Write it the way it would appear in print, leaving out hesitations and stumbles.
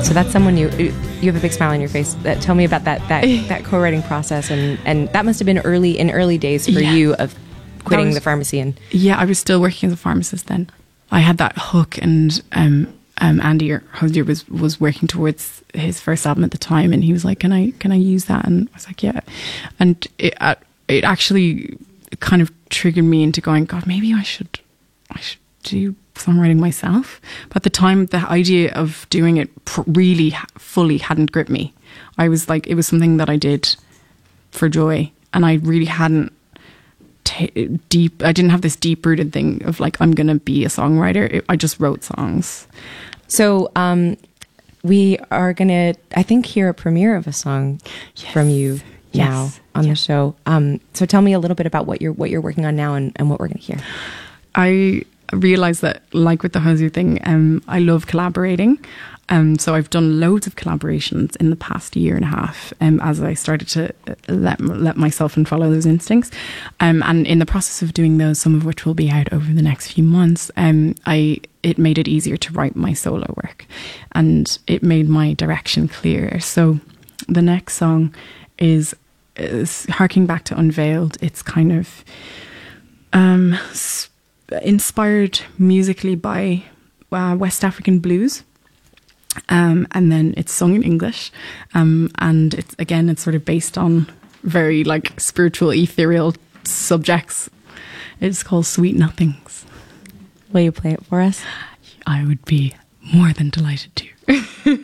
So that's someone you have a big smile on your face. Tell me about that co-writing process, and that must have been in early days for you of quitting the pharmacy. And yeah, I was still working as a pharmacist then. I had that hook, and Andy Hosier was working towards his first album at the time, and he was like, "Can I use that?" And I was like, "Yeah." And it actually kind of triggered me into going, God, maybe I should do songwriting myself. But at the time, the idea of doing it really fully hadn't gripped me. I was like, it was something that I did for joy, and I really hadn't I didn't have this deep rooted thing of like, I'm gonna be a songwriter. I just wrote songs. So we are gonna, I think, hear a premiere of a song from you now on the show. So tell me a little bit about what you're working on now and what we're gonna hear. I realised that, like with the Hosier thing, I love collaborating. So I've done loads of collaborations in the past year and a half, as I started to let myself and follow those instincts. And in the process of doing those, some of which will be out over the next few months, it made it easier to write my solo work, and it made my direction clearer. So the next song is harking back to Unveiled. It's kind of inspired musically by West African blues. And then it's sung in English, and it's sort of based on very like spiritual, ethereal subjects. It's called Sweet Nothings. Will you play it for us? I would be more than delighted to.